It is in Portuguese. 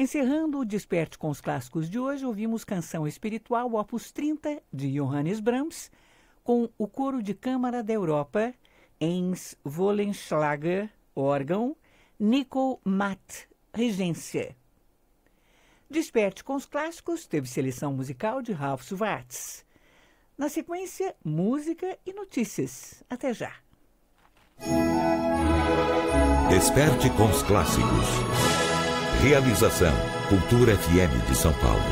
Encerrando o Desperte com os Clássicos de hoje, ouvimos Canção Espiritual, Opus 30, de Johannes Brahms, com o Coro de Câmara da Europa, Eins Wollenschlager, órgão, Nico Matt, regência. Desperte com os Clássicos teve seleção musical de Ralph Schwartz. Na sequência, música e notícias. Até já. Desperte com os Clássicos. Realização Cultura FM de São Paulo.